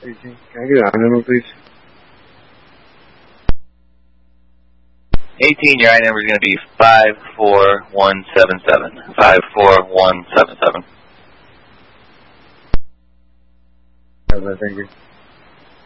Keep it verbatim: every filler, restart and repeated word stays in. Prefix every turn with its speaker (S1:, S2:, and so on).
S1: eighteen. Can I get an I number, please?
S2: eighteen, your I number is going to be five four one seven seven. five four one seven seven.
S1: Thank you.